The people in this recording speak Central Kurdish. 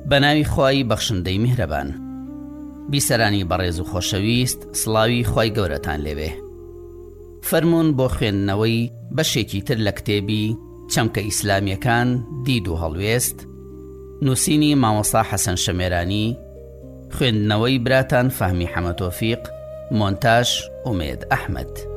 بەناوی خوای بەخشندەی میهرەبان. بیسەرانی بەڕێز و خۆشەویست، سڵاوی خوای گەورەتان لێوێ. فەرموون بۆ خوێندنەوەی بەشێکی تر لە کتێبی چەمکە ئیسلامیەکان دید و هەڵوێست، نووسینی مامۆستا حەسەن شەمێرانی، خوێندنەوەی براتان فەهمی حەمەد تۆفیق، مۆنتاژ ئومێد ئەحمەد.